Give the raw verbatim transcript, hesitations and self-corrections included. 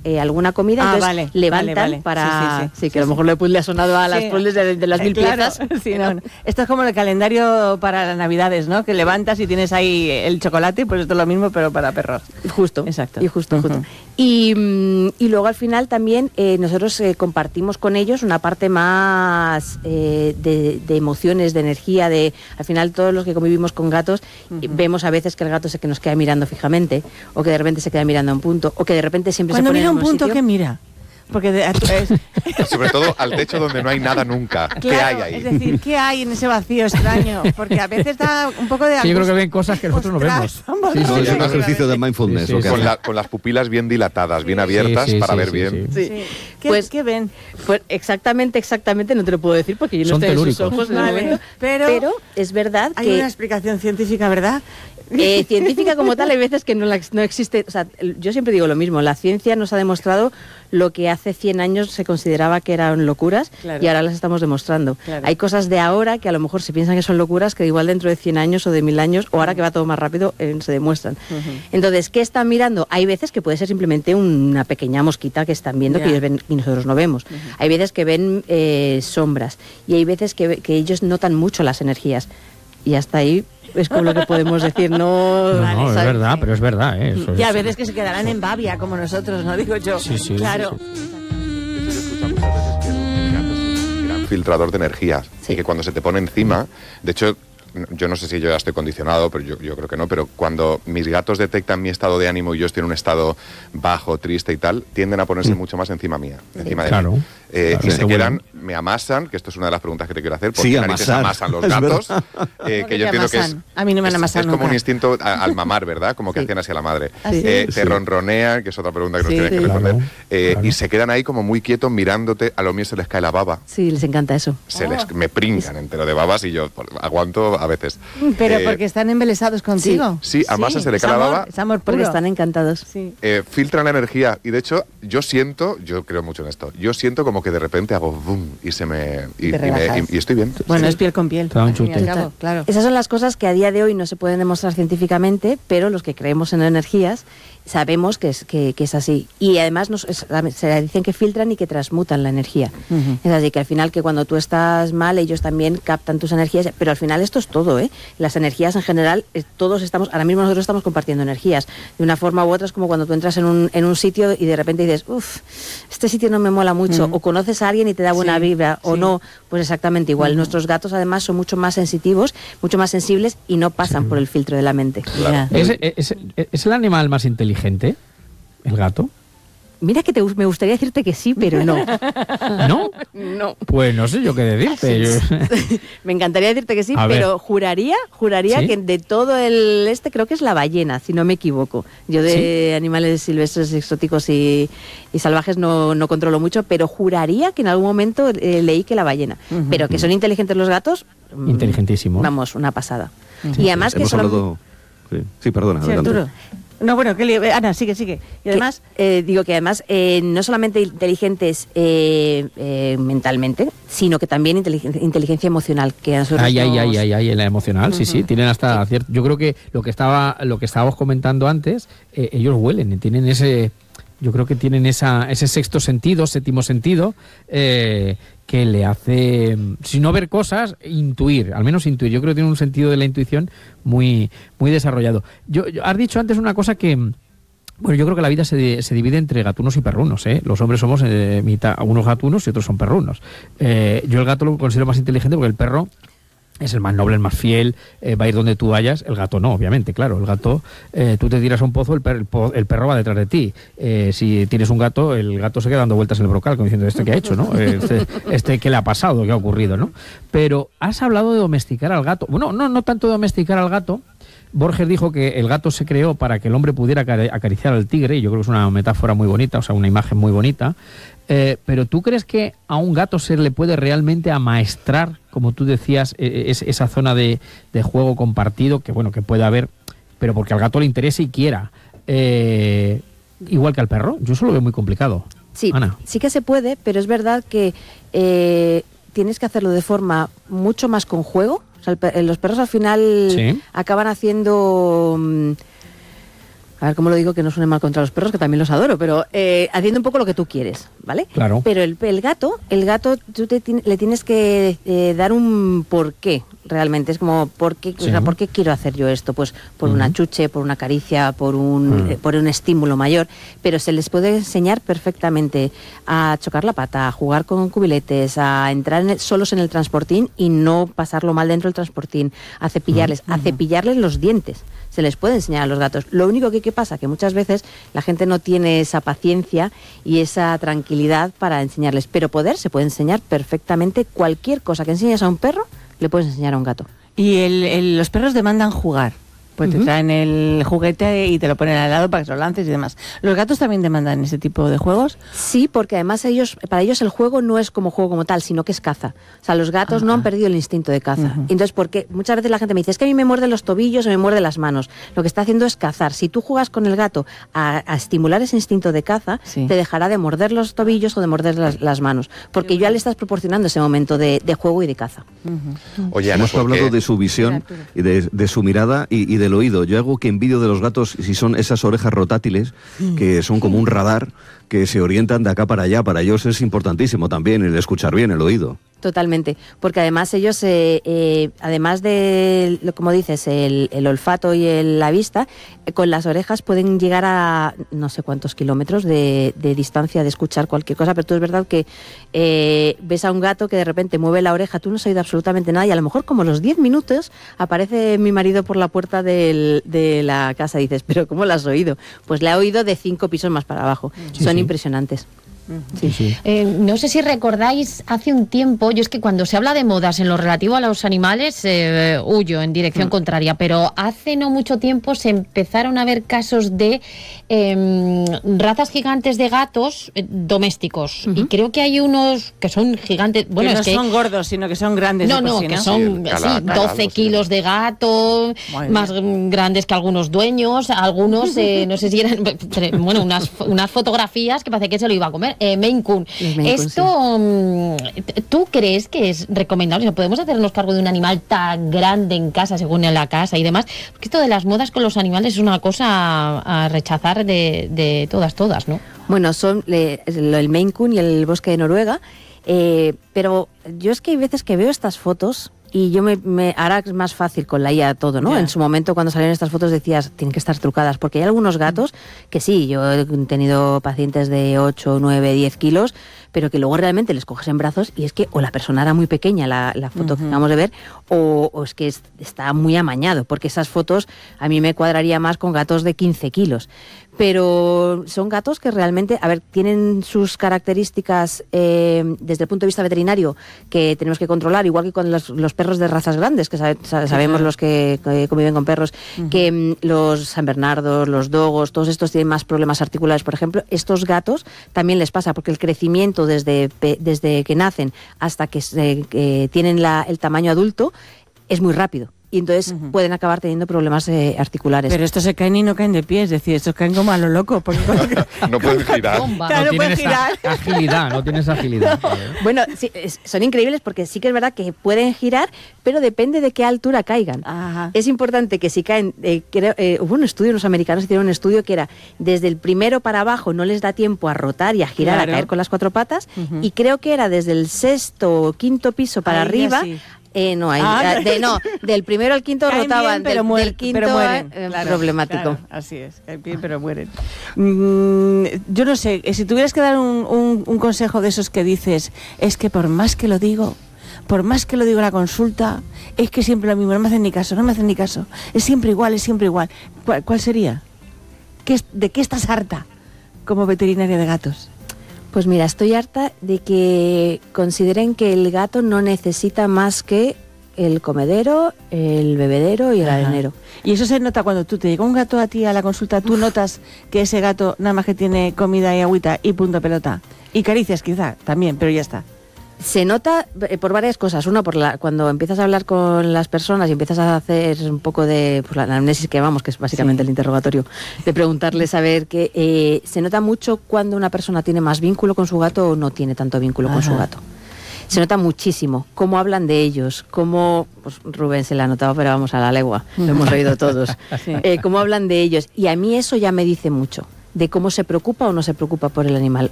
eh, alguna comida, ah, entonces vale, levantan vale, vale. para... Sí, sí, sí. sí que sí, a lo mejor sí. le, le ha sonado a las sí. puzzles de, de las mil claro. piezas. Sí, no, no. Esto es como el calendario para las Navidades, ¿no? Que levantas y tienes ahí el chocolate, pues esto es lo mismo, pero para perros. Justo. Exacto. Y justo, justo. Uh-huh. Y, y luego al final también eh, nosotros eh, compartimos con ellos una parte más eh, de, de emociones, de energía, de al final todos los que convivimos con gatos uh-huh. vemos a veces que el gato se que nos queda mirando fijamente, o que de repente se queda mirando a un punto, o que de repente siempre Cuando se pone mira en un un punto, sitio. ¿qué mira? Porque de, es, sobre todo al techo donde no hay nada nunca. Claro, ¿Qué hay ahí? Es decir, ¿qué hay en ese vacío extraño? Porque a veces da un poco de... Sí, yo creo que ven cosas que nosotros Ostras, no vemos. Sí, sí, es un ejercicio de mindfulness. Sí, sí, lo que Con, hace. la, con las pupilas bien dilatadas, bien abiertas, Sí, sí, para sí, ver sí, bien. sí. Sí. ¿Qué, Pues, ¿Qué ven? Pues exactamente, exactamente, no te lo puedo decir porque yo no Son estoy en sus telúricos. ojos en el Vale, momento. pero- Pero es verdad Hay que... una explicación científica, ¿verdad? Eh, científica como tal, hay veces que no, la, no existe, o sea, yo siempre digo lo mismo, la ciencia nos ha demostrado lo que hace cien años se consideraba que eran locuras Claro. y ahora las estamos demostrando. Claro. Hay cosas de ahora que a lo mejor se piensan que son locuras que igual dentro de cien años o de mil años o ahora que va todo más rápido eh, se demuestran. Uh-huh. Entonces, ¿qué están mirando? Hay veces que puede ser simplemente una pequeña mosquita que están viendo Ya. que ellos ven y nosotros no vemos. Uh-huh. Hay veces que ven eh, sombras y hay veces que, que ellos notan mucho las energías y hasta ahí es como lo que podemos decir, no... No, no, es ¿sabes? verdad, pero es verdad, ¿eh? Eso Y a es- veces que se quedarán en babia, como nosotros, ¿no? Digo yo. Sí, sí, claro. sí, Eso se escucha muchas veces que el gato es un gran filtrador de energías Sí. y que cuando se te pone encima, de hecho, yo no sé si yo ya estoy condicionado, pero yo, yo creo que no, pero cuando mis gatos detectan mi estado de ánimo y yo estoy en un estado bajo, triste y tal, tienden a ponerse Mm. mucho más encima mía, encima de Claro. mí. Eh, Claro. y se Qué quedan, bueno. me amasan, que esto es una de las preguntas que te quiero hacer, ¿por Sí, qué narices amasar. amasan los Es gatos? verdad. Eh, ¿Cómo que que yo entiendo que es, amasan? A mí no me han es- amasado es como nunca. un instinto a- al mamar, ¿verdad? Como que Sí. hacían así a la madre. ¿Ah, sí? Eh, Sí. te ronronean, que es otra pregunta que nos Sí. tienes que Sí. responder, Claro, eh, claro. y se quedan ahí como muy quietos mirándote, a lo mío se les cae la baba. Sí, les encanta eso. Se les, me pringan entero de babas y yo por- aguanto a veces. Pero Eh, porque están embelesados contigo. Sí, a Masa se le es cae la amor, baba. Es amor Porque puro. están encantados. Sí. eh, filtran la energía y de hecho yo siento, yo creo mucho en esto, yo siento como que de repente hago boom y se me y, Te y me- relajas. y- y estoy bien. Bueno, Sí. es piel con piel. Te da un al fin y al chute. cabo, claro. Esas son las cosas que a día de hoy no se pueden demostrar científicamente, pero los que creemos en energías sabemos que es, que, que es así. Y además nos, es- se dicen que filtran y que transmutan la energía. Ujú. Es así que al final que cuando tú estás mal, ellos también captan tus energías, pero al final esto es todo, ¿eh? Las energías en general, eh, todos estamos, ahora mismo nosotros estamos compartiendo energías. De una forma u otra es como cuando tú entras en un, en un sitio y de repente dices, uff, este sitio no me mola mucho, Ujú. o conoces a alguien y te da buena Sí, vibra, o sí. no, pues exactamente igual. Ujú. Nuestros gatos además son mucho más sensitivos, mucho más sensibles y no pasan por el filtro de la mente. Ya. ¿Es, es- es el animal más inteligente? ¿El gato? Mira que te, gus- me gustaría decirte que sí, pero no. ¿No? No. Pues no sé yo qué decirte. Yo- Me encantaría decirte que sí, A ver. pero juraría, juraría ¿Sí? que de todo el este creo que es la ballena, si no me equivoco. Yo de animales silvestres, exóticos y, y salvajes no, no controlo mucho, pero juraría que en algún momento eh, leí que la ballena. Ujú. Pero que son inteligentes los gatos. mm, Inteligentísimo. Vamos, una pasada. Y además que Hemos solo- hablado... Sí, sí, perdona, Sí, adelante. Arturo. No, bueno, que li- Ana, sigue, sigue. Y que, además, eh, digo que además eh, no solamente inteligentes eh, eh, mentalmente, sino que también inteligen- inteligencia emocional, que a nosotros Ay, ay, ay, nos- ay, ay, en la emocional, sí, sí, tienen hasta cierto. Yo creo que lo que estaba, lo que estábamos comentando antes, eh, ellos huelen, tienen ese, yo creo que tienen esa, ese sexto sentido, séptimo sentido, eh, que le hace, si no ver cosas, intuir, al menos intuir. Yo creo que tiene un sentido de la intuición muy, muy desarrollado. Yo, yo- has dicho antes una cosa que, bueno, yo creo que la vida se, di- se divide entre gatunos y perrunos, ¿eh? Los hombres somos eh, mitad, unos gatunos y otros son perrunos. Eh, yo el gato lo considero más inteligente porque el perro es el más noble, el más fiel, eh, va a ir donde tú vayas. El gato no, obviamente, claro. El gato, eh, tú te tiras a un pozo, el, per- el, po- el perro va detrás de ti. Eh, si tienes un gato, el gato se queda dando vueltas en el brocal, como diciendo, ¿este qué ha hecho, no? Este, este ¿qué le ha pasado? ¿Qué ha ocurrido, no? Pero has hablado de domesticar al gato. Bueno, no, no tanto domesticar al gato. Borges dijo que el gato se creó para que el hombre pudiera acari- acariciar al tigre, y yo creo que es una metáfora muy bonita, o sea, una imagen muy bonita. Eh, pero ¿tú crees que a un gato se le puede realmente amaestrar, como tú decías, eh, es, esa zona de, de juego compartido, que bueno, que puede haber, pero porque al gato le interese y quiera? Eh, igual que al perro, yo eso lo veo muy complicado. Sí, Ana. sí que se puede, pero es verdad que eh, tienes que hacerlo de forma mucho más con juego. O sea, el pe- los perros al final Sí. acaban haciendo... mm, a ver cómo lo digo que no suene mal contra los perros, que también los adoro, pero eh, haciendo un poco lo que tú quieres, ¿vale? Claro. Pero el, el gato, el gato tú te, le tienes que eh, dar un porqué, realmente. Es como, ¿por qué, Sí. o sea, ¿por qué quiero hacer yo esto? Pues por Uh-huh. una chuche, por una caricia, por un, Uh-huh. eh, por un estímulo mayor, pero se les puede enseñar perfectamente a chocar la pata, a jugar con cubiletes, a entrar en el- solos en el transportín y no pasarlo mal dentro del transportín, a cepillarles, uh-huh. a cepillarles los dientes. Se les puede enseñar a los gatos. Lo único que, que pasa que muchas veces la gente no tiene esa paciencia y esa tranquilidad para enseñarles, pero poder se puede enseñar perfectamente. Cualquier cosa que enseñes a un perro le puedes enseñar a un gato. Y el, el- los perros demandan jugar. Pues te Ujú. traen el juguete y te lo ponen al lado para que se lo lances y demás. ¿Los gatos también demandan ese tipo de juegos? Sí, porque además ellos, para ellos el juego no es como juego como tal, sino que es caza. O sea, los gatos Ajá. no han perdido el instinto de caza. Ujú. Entonces, porque muchas veces la gente me dice, es que a mí me muerden los tobillos o me muerde las manos. Lo que está haciendo es cazar. Si tú juegas con el gato a, a estimular ese instinto de caza, Sí. te dejará de morder los tobillos o de morder las, las manos. Porque ya le estás proporcionando ese momento de, de juego y de caza. Oye, Ana, Hemos ¿por hablado qué? de su visión y de, de su mirada y, y del oído. Yo hago que envidio de los gatos si son esas orejas rotátiles que son como un radar que se orientan de acá para allá. Para ellos es importantísimo también el escuchar bien el oído. Totalmente, porque además ellos, eh, eh, además de, lo- como dices, el, el olfato y el- la vista, eh, con las orejas pueden llegar a no sé cuántos kilómetros de, de distancia de escuchar cualquier cosa, pero tú es verdad que eh, ves a un gato que de repente mueve la oreja, tú no has oído absolutamente nada y a lo mejor como a los diez minutos aparece mi marido por la puerta del- de la casa y dices, pero ¿cómo lo has oído? Pues le ha oído de cinco pisos más para abajo. Sí, Son sí. impresionantes. Sí, sí. Eh, no sé si recordáis, hace un tiempo, yo es que cuando se habla de modas en lo relativo a los animales, eh, huyo en dirección contraria, pero hace no mucho tiempo se empezaron a ver casos de eh, razas gigantes de gatos eh, domésticos. Y creo que hay unos que son gigantes. Bueno, que no es que son gordos, sino que son grandes. no, de por no, sí, que ¿no? son Sí, cala- sí, calados, doce sí. kilos de gato, Madre más mía. grandes que algunos dueños, algunos, eh, no sé si eran, bueno, unas, unas fotografías que parece que se lo iba a comer. Eh, Maine Coon. Los Maine Coon, Esto, mm, ¿tú crees que es recomendable? O sea, ¿podemos hacernos cargo de un animal tan grande en casa, según en la casa y demás? Porque esto de las modas con los animales es una cosa a, a rechazar de, de todas, todas, ¿no? Bueno, son le- lo- el Maine Coon y el bosque de Noruega, eh, pero yo es que hay veces que veo estas fotos y yo me, me ahora es más fácil con la I A todo, ¿no? Ya. En su momento cuando salieron estas fotos decías, tienen que estar trucadas, porque hay algunos gatos que sí, yo he tenido pacientes de ocho, nueve, diez kilos, pero que luego realmente les coges en brazos y es que o la persona era muy pequeña, la, la foto que acabamos de ver, o, o es que es- está muy amañado, porque esas fotos a mí me cuadraría más con gatos de quince kilos. Pero son gatos que realmente, a ver, tienen sus características eh, desde el punto de vista veterinario que tenemos que controlar, igual que con los, los perros de razas grandes, que sabe- sa- sabemos claro. los que, que conviven con perros, que mm, los San Bernardos, los dogos, todos estos tienen más problemas articulares, por ejemplo. Estos gatos también les pasa, porque el crecimiento desde, pe- desde que nacen hasta que, se- que tienen la- el tamaño adulto es muy rápido. Y entonces pueden acabar teniendo problemas eh, articulares. Pero estos se caen y no caen de pie, es decir, estos caen como a lo loco. Porque No pueden girar. Bomba. Claro, no no tienen puede esa girar. agilidad, no tienes agilidad. Bueno, sí, es- son increíbles porque sí que es verdad que pueden girar, pero depende de qué altura caigan. Ajá. Es importante que si caen, eh, creo, eh, hubo un estudio, los americanos hicieron un estudio que era desde el primero para abajo no les da tiempo a rotar y a girar, Claro. a caer con las cuatro patas, Ujú. y creo que era desde el sexto o quinto piso para Ahí ya arriba. sí. Eh, no, ahí, Ah, ah, de, no, del primero al quinto Caen rotaban, bien, pero, del, mueren, del quinto pero mueren. eh, Claro, problemático. claro, así es, caen bien, pero mueren. Mm, yo no sé, si tuvieras que dar un, un- un consejo de esos que dices, es que por más que lo digo, por más que lo digo en la consulta, es que siempre lo mismo, no me hacen ni caso, no me hacen ni caso. Es siempre igual, es siempre igual. ¿Cuál, cuál sería? ¿Qué es- ¿De qué estás harta como veterinaria de gatos? Pues mira, estoy harta de que consideren que el gato no necesita más que el comedero, el bebedero y el Ajá. arenero. Y eso se nota cuando tú te llega un gato a ti a la consulta, tú notas que ese gato nada más que tiene comida y agüita y punto pelota. Y caricias quizá también, pero ya está. Se nota eh, por varias cosas. Uno, por la, cuando empiezas a hablar con las personas y empiezas a hacer un poco de pues, la anamnesis que vamos, que es básicamente Sí. el interrogatorio, de preguntarles a ver que eh, se nota mucho cuando una persona tiene más vínculo con su gato o no tiene tanto vínculo con Ajá. su gato. Se nota muchísimo cómo hablan de ellos, cómo, pues Rubén se la ha notado, pero vamos a la legua, lo hemos oído todos, Sí. eh, cómo hablan de ellos. Y a mí eso ya me dice mucho, de cómo se preocupa o no se preocupa por el animal.